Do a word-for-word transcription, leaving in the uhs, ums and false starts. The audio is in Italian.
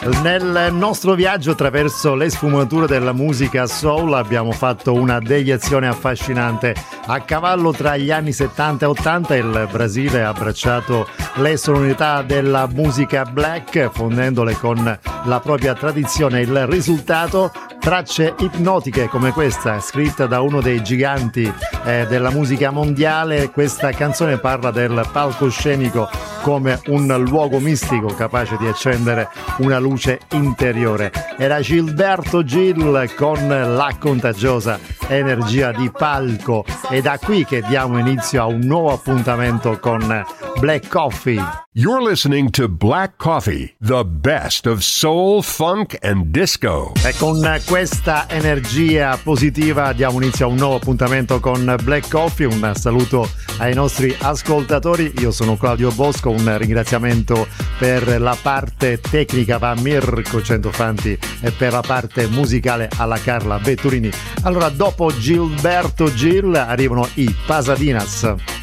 Nel nostro viaggio attraverso le sfumature della musica soul abbiamo fatto una deviazione affascinante. A cavallo tra gli anni settanta e ottanta il Brasile ha abbracciato le sonorità della musica black, fondendole con la propria tradizione. Il risultato? Tracce ipnotiche come questa, scritta da uno dei giganti eh, della musica mondiale. Questa canzone parla del palcoscenico come un luogo mistico capace di accendere una luce interiore. Era Gilberto Gil con la contagiosa energia di palco, e da qui che diamo inizio a un nuovo appuntamento con Black Coffee. You're listening to Black Coffee, the best of soul, funk and disco. E con questa energia positiva diamo inizio a un nuovo appuntamento con Black Coffee. Un saluto ai nostri ascoltatori. Io sono Claudio Bosco, un ringraziamento per la parte tecnica va a Mirko Centofanti e per la parte musicale alla Carla Vetturini. Allora, dopo Gilberto Gil arrivano i Pasadinas.